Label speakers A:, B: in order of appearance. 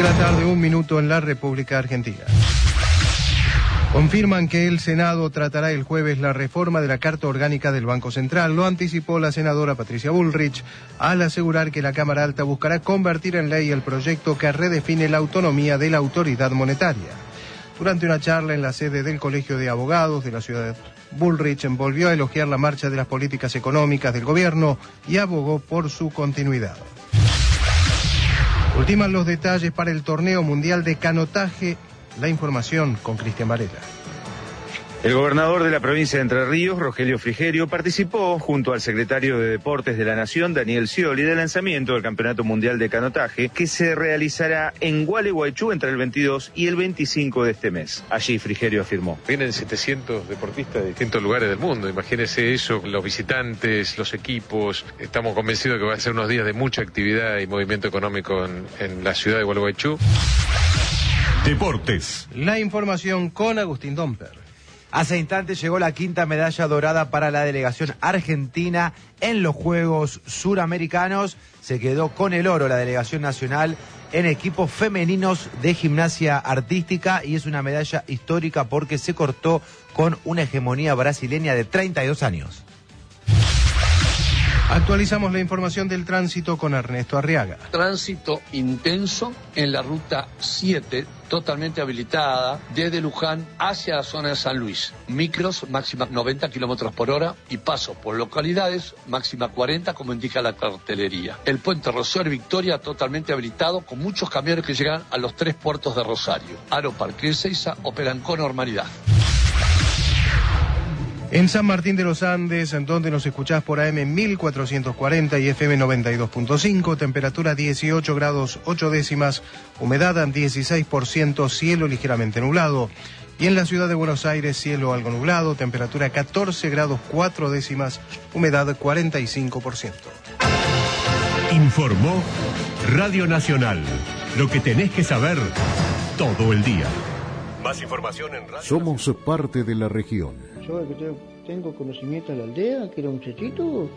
A: de la tarde, 1 minuto en la República Argentina. Confirman que el Senado tratará el jueves la reforma de la Carta Orgánica del Banco Central. Lo anticipó la senadora Patricia Bullrich al asegurar que la Cámara Alta buscará convertir en ley el proyecto que redefine la autonomía de la autoridad monetaria. Durante una charla en la sede del Colegio de Abogados de la ciudad, Bullrich volvió a elogiar la marcha de las políticas económicas del gobierno y abogó por su continuidad. Ultiman los detalles para el torneo mundial de canotaje. La información con Cristian Varela.
B: El gobernador de la provincia de Entre Ríos, Rogelio Frigerio, participó junto al secretario de Deportes de la Nación, Daniel Scioli, del lanzamiento del Campeonato Mundial de Canotaje, que se realizará en Gualeguaychú entre el 22 y el 25 de este mes. Allí Frigerio afirmó:
C: vienen 700 deportistas de distintos lugares del mundo, imagínense eso, los visitantes, los equipos. Estamos convencidos que va a ser unos días de mucha actividad y movimiento económico en la ciudad de Gualeguaychú.
A: Deportes. La información con Agustín Domper.
D: Hace instantes llegó la quinta medalla dorada para la delegación argentina en los Juegos Suramericanos. Se quedó con el oro la delegación nacional en equipos femeninos de gimnasia artística y es una medalla histórica porque se cortó con una hegemonía brasileña de 32 años.
A: Actualizamos la información del tránsito con Ernesto Arriaga.
E: Tránsito intenso en la ruta 7, totalmente habilitada desde Luján hacia la zona de San Luis. Micros, máxima 90 kilómetros por hora y pasos por localidades, máxima 40, como indica la cartelería. El puente Rosario Victoria totalmente habilitado con muchos camiones que llegan a los 3 puertos de Rosario. Aeroparque y Ezeiza operan con normalidad.
A: En San Martín de los Andes, en donde nos escuchás por AM 1440 y FM 92.5, temperatura 18 grados 8 décimas, humedad 16%, cielo ligeramente nublado. Y en la ciudad de Buenos Aires, cielo algo nublado, temperatura 14 grados 4 décimas, humedad 45%.
F: Informó Radio Nacional. Lo que tenés que saber todo el día. Más información en Radio
G: Somos parte de la región.
H: Yo que tengo conocimiento de la aldea, que era un muchachito,